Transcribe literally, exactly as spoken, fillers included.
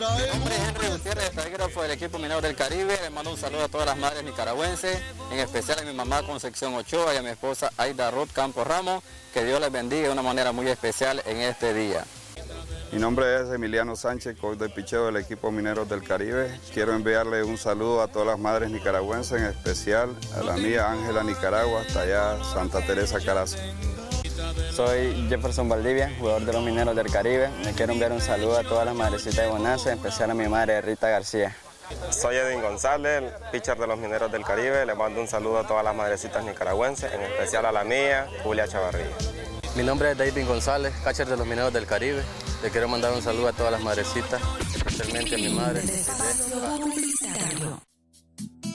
Mi nombre es Henry Gutiérrez, taquígrafo del equipo minero del Caribe. Le mando un saludo a todas las madres nicaragüenses, en especial a mi mamá Concepción Ochoa y a mi esposa Aida Ruth Campos Ramos. Que Dios les bendiga de una manera muy especial en este día. Mi nombre es Emiliano Sánchez, coach de picheo del equipo Mineros del Caribe. Quiero enviarle un saludo a todas las madres nicaragüenses, en especial a la mía Ángela Nicaragua, hasta allá Santa Teresa Carazo. Soy Jefferson Valdivia, jugador de los Mineros del Caribe. Me quiero enviar un saludo a todas las madrecitas de Bonanza, en especial a mi madre Rita García. Soy Edwin González, pitcher de los Mineros del Caribe. Le mando un saludo a todas las madrecitas nicaragüenses, en especial a la mía, Julia Chavarría. Mi nombre es David González, catcher de los Mineros del Caribe. Le quiero mandar un saludo a todas las madrecitas, especialmente a mi madre.